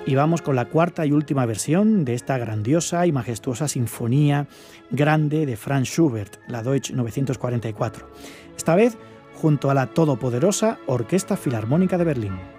Y vamos con la cuarta y última versión de esta grandiosa y majestuosa sinfonía grande de Franz Schubert, la Deutsch 944. Esta vez junto a la todopoderosa Orquesta Filarmónica de Berlín.